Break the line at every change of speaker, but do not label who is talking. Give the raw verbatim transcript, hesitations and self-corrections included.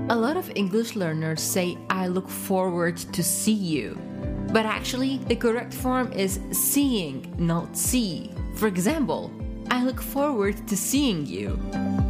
A lot of English learners say I look forward to see you. But actually, the correct form is seeing, not see. For example, I look forward to seeing you.